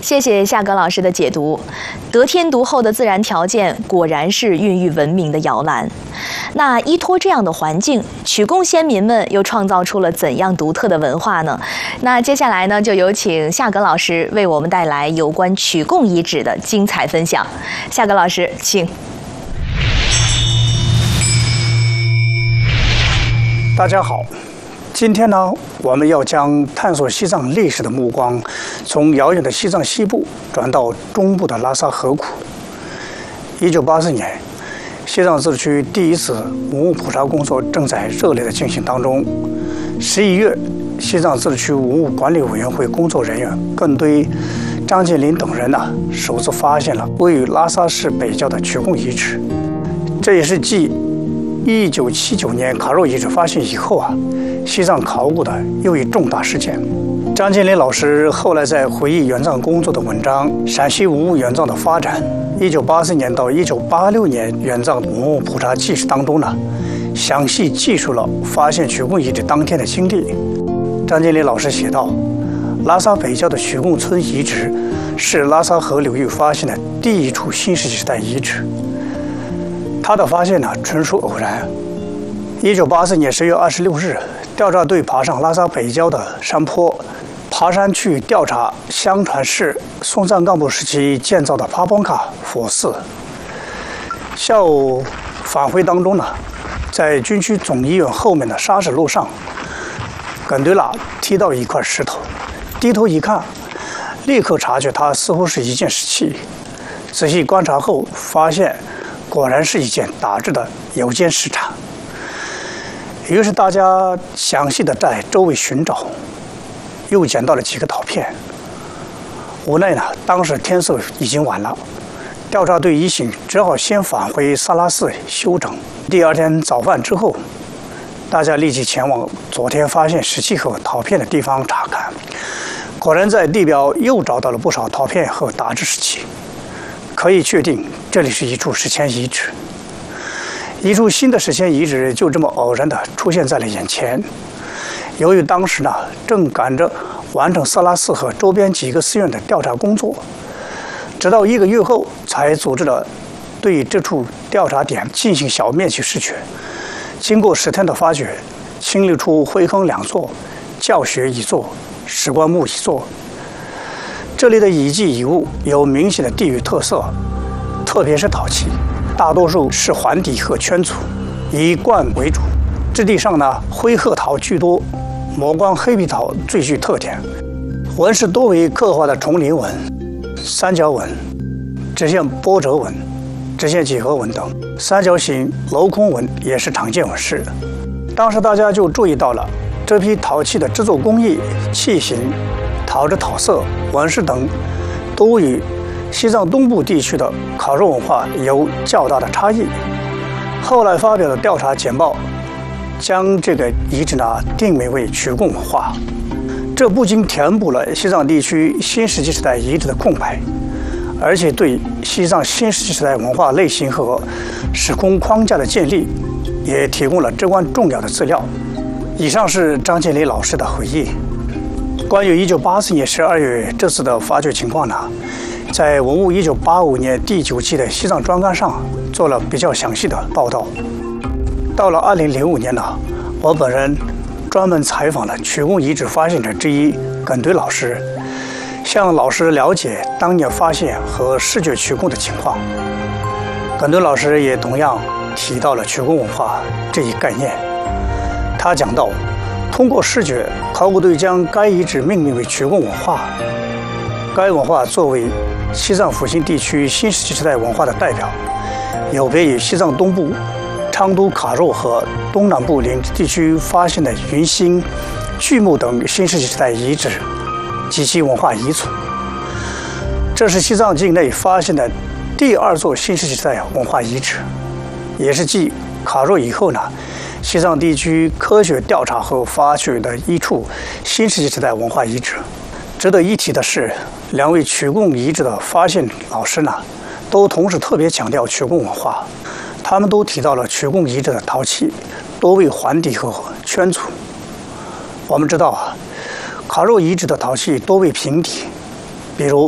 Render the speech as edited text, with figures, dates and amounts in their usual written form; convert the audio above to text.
谢谢夏格老师的解读。得天独厚的自然条件果然是孕育文明的摇篮。那依托这样的环境，曲贡先民们又创造出了怎样独特的文化呢？那接下来呢，就有请夏格老师为我们带来有关曲贡遗址的精彩分享。夏格老师，请。 大家好，今天呢，我们要将探索西藏历史的目光，从遥远的西藏西部转到中部的拉萨河谷。1984年，西藏自治区第一次文物普查工作正在热烈的进行当中。11月，西藏自治区文物管理委员会工作人员跟对张建林等人首次发现了位于拉萨市北郊的曲贡遗址。这也是继1979年卡若遗址发现以后西藏考古的又一重大事件。张建林老师后来在回忆援藏工作的文章《陕西文物援藏的发展：1984年到1986年援藏文物普查纪实》当中详细记述了发现曲贡遗址当天的经历。张建林老师写道：拉萨北郊的曲贡村遗址是拉萨河流域发现的第一处新石器时代遗址。他的发现纯属偶然。1984年10月26日，调查队爬上拉萨北郊的山坡，爬山去调查相传是松赞干布时期建造的帕邦卡佛寺。下午返回当中在军区总医院后面的沙石路上，耿对拉踢到一块石头，低头一看，立刻察觉它似乎是一件石器。仔细观察后，发现果然是一件打制的有尖石铲。于是大家详细的在周围寻找，又捡到了几个陶片。无奈当时天色已经晚了，调查队一行只好先返回萨拉寺休整。第二天早饭之后，大家立即前往昨天发现石器和陶片的地方查看，果然在地表又找到了不少陶片和打制石器，可以确定这里是一处史前遗址。一处新的史前遗址就这么偶然地出现在了眼前。由于当时正赶着完成萨拉寺和周边几个寺院的调查工作，直到1个月后才组织了对这处调查点进行小面积视觉。经过10天的发掘，清理出灰坑2座、教学1座、石棺木1座。这里的遗迹遗物有明显的地域特色，特别是陶器，大多数是环底和圈组，以冠为主。质地上灰褐陶居多，磨光黑皮陶最具特点。纹饰多为刻画的重鳞纹、三角纹、直线波折纹、直线几何纹等，三角形镂空纹也是常见纹饰。当时大家就注意到了这批陶器的制作工艺、器型、陶制陶色、纹饰等都与西藏东部地区的烤肉文化有较大的差异。后来发表的调查简报将这个遗址定名为曲贡文化，这不仅填补了西藏地区新石器时代遗址的空白，而且对西藏新石器时代文化类型和时空框架的建立也提供了至关重要的资料。以上是张建林老师的回忆。关于1984年12月这次的发掘情况在文物1985年第9期的西藏专刊上做了比较详细的报道。到了2005年我本人专门采访了曲贡遗址发现者之一耿对老师，向老师了解当年发现和视觉曲贡的情况。耿对老师也同样提到了曲贡文化这一概念。他讲到，通过视觉，考古队将该遗址命名为曲贡文化。该文化作为西藏附近地区新石器时代文化的代表，有别于西藏东部昌都卡若和东南部林地区发现的云兴、巨木等新石器时代遗址及其文化遗存。这是西藏境内发现的第2座新石器时代文化遗址，也是继卡若以后西藏地区科学调查和发掘的一处新石器时代文化遗址。值得一提的是，2位曲贡遗址的发现老师都同时特别强调曲贡文化。他们都提到了曲贡遗址的陶器多为环底和圈组。我们知道卡若遗址的陶器多为平底，比如